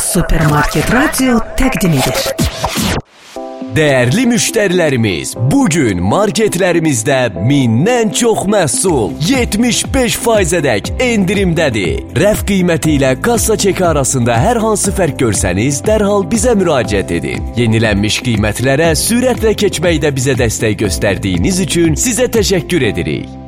Supermarket Radio təqdim edir. Dəyərli müştərilərimiz, bugün marketlərimizdə 1000-dən çox məhsul 75%-ədək endirimdədir. Rəf qiyməti ilə kassa çeki arasında hər hansı fərq görsəniz, dərhal bizə müraciət edin. Yenilənmiş qiymətlərə sürətlə keçməkdə bizə dəstək göstərdiyiniz üçün sizə təşəkkür edirik.